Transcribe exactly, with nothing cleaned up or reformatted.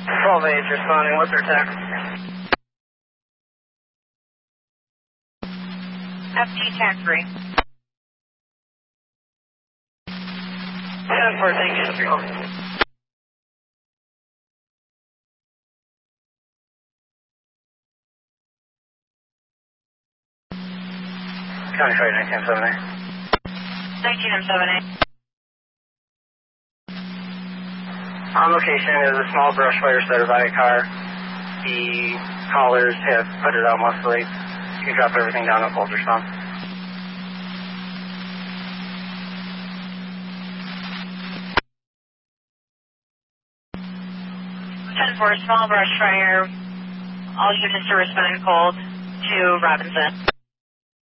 twelve eight responding. What's their text? F T tag three. ten four, thank you. County Freight nineteen seven eight. nineteen M seven eight. On location is a small brush fire started by a car. The callers have put it out mostly. You can drop everything down and hold response. ten four, small brush fire. All units to respond cold to Robinson.